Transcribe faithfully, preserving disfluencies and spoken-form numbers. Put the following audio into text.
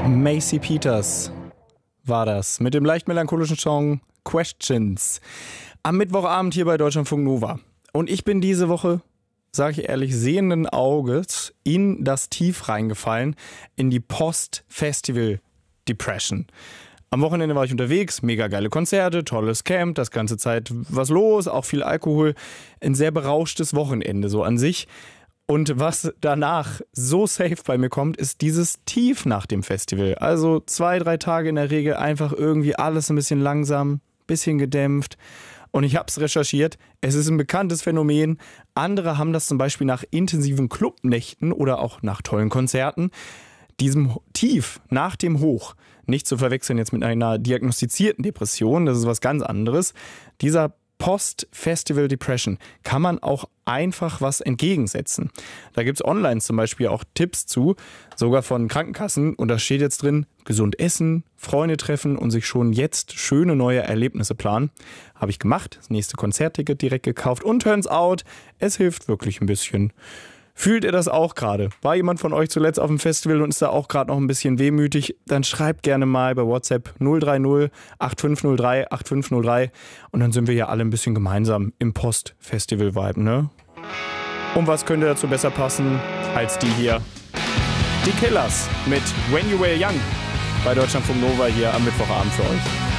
Macy Peters war das mit dem leicht melancholischen Song Questions am Mittwochabend hier bei Deutschlandfunk Nova. Und ich bin diese Woche, sage ich ehrlich, sehenden Auges in das Tief reingefallen, in die Post-Festival-Depression. Am Wochenende war ich unterwegs, mega geile Konzerte, tolles Camp, das ganze Zeit was los, auch viel Alkohol. Ein sehr berauschtes Wochenende so an sich. Und was danach so safe bei mir kommt, ist dieses Tief nach dem Festival. Also zwei, drei Tage in der Regel einfach irgendwie alles ein bisschen langsam, bisschen gedämpft. Und ich habe es recherchiert, es ist ein bekanntes Phänomen. Andere haben das zum Beispiel nach intensiven Clubnächten oder auch nach tollen Konzerten. Diesem Tief nach dem Hoch, nicht zu verwechseln jetzt mit einer diagnostizierten Depression, das ist was ganz anderes. Dieser Post-Festival Depression kann man auch einfach was entgegensetzen. Da gibt es online zum Beispiel auch Tipps zu, sogar von Krankenkassen. Und da steht jetzt drin, gesund essen, Freunde treffen und sich schon jetzt schöne neue Erlebnisse planen. Habe ich gemacht, das nächste Konzertticket direkt gekauft und turns out, es hilft wirklich ein bisschen. Fühlt ihr das auch gerade? War jemand von euch zuletzt auf dem Festival und ist da auch gerade noch ein bisschen wehmütig? Dann schreibt gerne mal bei WhatsApp null drei null acht fünf null drei acht fünf null drei und dann sind wir ja alle ein bisschen gemeinsam im Post-Festival-Vibe, ne? Und was könnte dazu besser passen als die hier? Die Killers mit When You Were Young bei Deutschlandfunk Nova hier am Mittwochabend für euch.